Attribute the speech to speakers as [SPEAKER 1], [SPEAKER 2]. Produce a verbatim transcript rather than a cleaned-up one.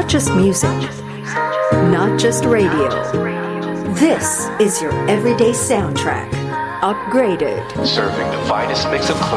[SPEAKER 1] Not just music, not just radio. This is your everyday soundtrack, upgraded.
[SPEAKER 2] Serving the finest mix of